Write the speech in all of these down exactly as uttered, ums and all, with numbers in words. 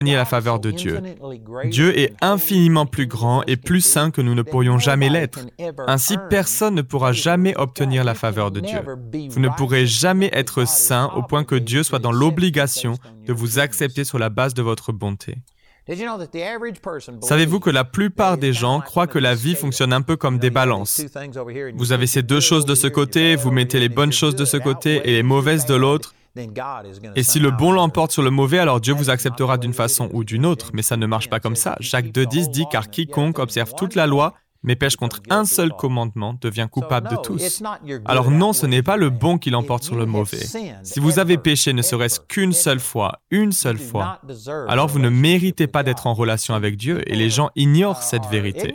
la faveur de Dieu. Dieu est infiniment plus grand et plus saint que nous ne pourrions jamais l'être. Ainsi, personne ne pourra jamais obtenir la faveur de Dieu. Vous ne pourrez jamais être saint au point que Dieu soit dans l'obligation de vous accepter sur la base de votre bonté. Savez-vous que la plupart des gens croient que la vie fonctionne un peu comme des balances. Vous avez ces deux choses de ce côté, vous mettez les bonnes choses de ce côté et les mauvaises de l'autre. Et si le bon l'emporte sur le mauvais, alors Dieu vous acceptera d'une façon ou d'une autre, mais ça ne marche pas comme ça. Jacques deux dix dit « Car quiconque observe toute la loi, mais pêche contre un seul commandement, devient coupable de tous. » Alors non, ce n'est pas le bon qui l'emporte sur le mauvais. Si vous avez péché ne serait-ce qu'une seule fois, une seule fois, alors vous ne méritez pas d'être en relation avec Dieu, et les gens ignorent cette vérité.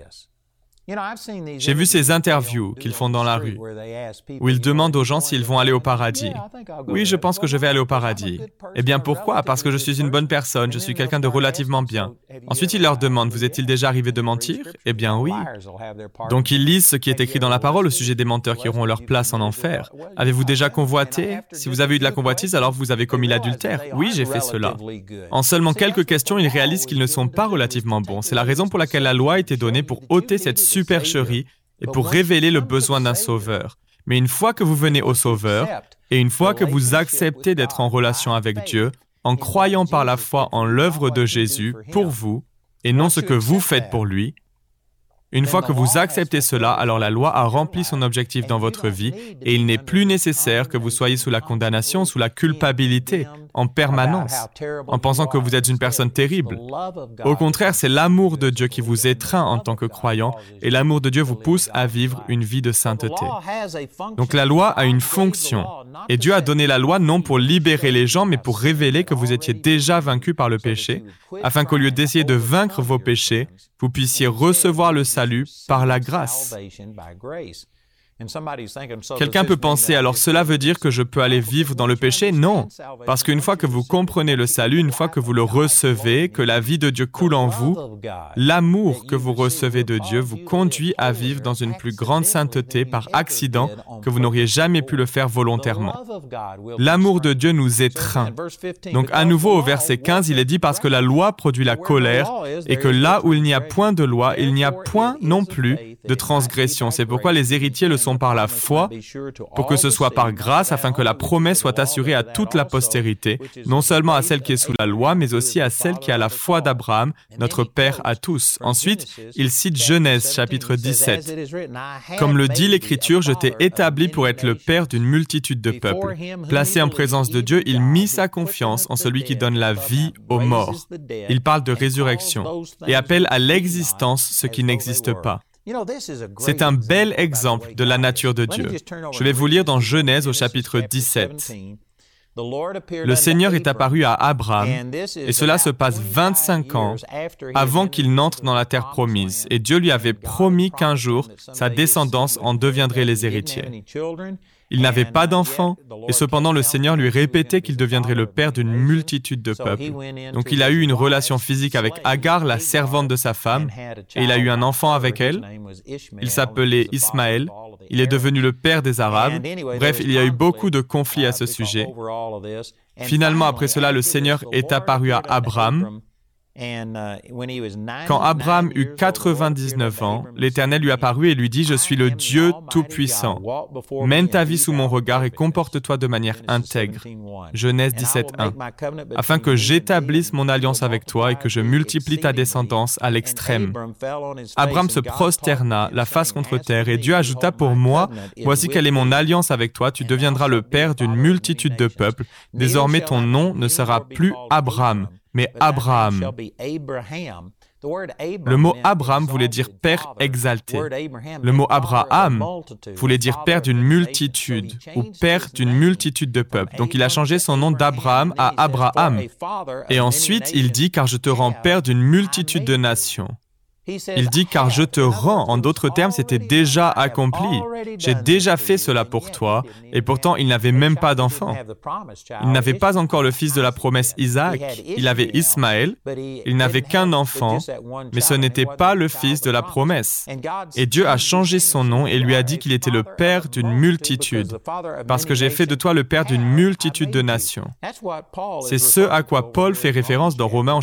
J'ai vu ces interviews qu'ils font dans la rue, où ils demandent aux gens s'ils vont aller au paradis. Oui, je pense que je vais aller au paradis. Eh bien, pourquoi? Parce que je suis une bonne personne, je suis quelqu'un de relativement bien. Ensuite, ils leur demandent, vous est-il déjà arrivé de mentir? Eh bien, oui. Donc, ils lisent ce qui est écrit dans la parole au sujet des menteurs qui auront leur place en enfer. Avez-vous déjà convoité? Si vous avez eu de la convoitise, alors vous avez commis l'adultère. Oui, j'ai fait cela. En seulement quelques questions, ils réalisent qu'ils ne sont pas relativement bons. C'est la raison pour laquelle la loi a été donnée pour ôter cette supercherie et pour révéler le besoin d'un sauveur. Mais une fois que vous venez au sauveur, et une fois que vous acceptez d'être en relation avec Dieu, en croyant par la foi en l'œuvre de Jésus pour vous, et non ce que vous faites pour lui, une fois que vous acceptez cela, alors la loi a rempli son objectif dans votre vie et il n'est plus nécessaire que vous soyez sous la condamnation, sous la culpabilité, en permanence, en pensant que vous êtes une personne terrible. Au contraire, c'est l'amour de Dieu qui vous étreint en tant que croyant et l'amour de Dieu vous pousse à vivre une vie de sainteté. Donc la loi a une fonction et Dieu a donné la loi non pour libérer les gens, mais pour révéler que vous étiez déjà vaincus par le péché, afin qu'au lieu d'essayer de vaincre vos péchés, vous puissiez recevoir le salut par la grâce. Quelqu'un peut penser, alors cela veut dire que je peux aller vivre dans le péché? Non, parce qu'une fois que vous comprenez le salut, une fois que vous le recevez, que la vie de Dieu coule en vous, l'amour que vous recevez de Dieu vous conduit à vivre dans une plus grande sainteté par accident que vous n'auriez jamais pu le faire volontairement. L'amour de Dieu nous étreint. Donc à nouveau au verset quinze, il est dit parce que la loi produit la colère et que là où il n'y a point de loi, il n'y a point non plus de transgression. C'est pourquoi les héritiers le sont par la foi, pour que ce soit par grâce, afin que la promesse soit assurée à toute la postérité, non seulement à celle qui est sous la loi, mais aussi à celle qui a la foi d'Abraham, notre Père à tous. Ensuite, il cite Genèse, chapitre dix-sept. Comme le dit l'Écriture, je t'ai établi pour être le Père d'une multitude de peuples. Placé en présence de Dieu, il mit sa confiance en celui qui donne la vie aux morts. Il parle de résurrection et appelle à l'existence ce qui n'existe pas. C'est un bel exemple de la nature de Dieu. Je vais vous lire dans Genèse au chapitre dix-sept. Le Seigneur est apparu à Abraham, et cela se passe vingt-cinq ans avant qu'il n'entre dans la terre promise. Et Dieu lui avait promis qu'un jour, sa descendance en deviendrait les héritiers. Il n'avait pas d'enfant, et cependant le Seigneur lui répétait qu'il deviendrait le père d'une multitude de peuples. Donc il a eu une relation physique avec Agar, la servante de sa femme, et il a eu un enfant avec elle. Il s'appelait Ismaël. Il est devenu le père des Arabes. Bref, il y a eu beaucoup de conflits à ce sujet. Finalement, après cela, le Seigneur est apparu à Abraham. Quand Abraham eut quatre-vingt-dix-neuf ans, l'Éternel lui apparut et lui dit « Je suis le Dieu Tout-Puissant. Mène ta vie sous mon regard et comporte-toi de manière intègre. » Genèse dix-sept, un. « Afin que j'établisse mon alliance avec toi et que je multiplie ta descendance à l'extrême. » Abraham se prosterna, la face contre terre, et Dieu ajouta pour moi « Voici quelle est mon alliance avec toi, tu deviendras le père d'une multitude de peuples. Désormais ton nom ne sera plus Abraham, mais Abraham. » Le mot Abraham voulait dire « père exalté ». Le mot Abraham voulait dire « père d'une multitude » ou « père d'une multitude de peuples ». Donc il a changé son nom d'Abraham à Abraham. Et ensuite il dit « car je te rends père d'une multitude de nations ». Il dit « car je te rends ». En d'autres termes, c'était déjà accompli. J'ai déjà fait cela pour toi, et pourtant il n'avait même pas d'enfant. Il n'avait pas encore le fils de la promesse Isaac, il avait Ismaël, il n'avait qu'un enfant, mais ce n'était pas le fils de la promesse. Et Dieu a changé son nom et lui a dit qu'il était le père d'une multitude, parce que j'ai fait de toi le père d'une multitude de nations. C'est ce à quoi Paul fait référence dans Romains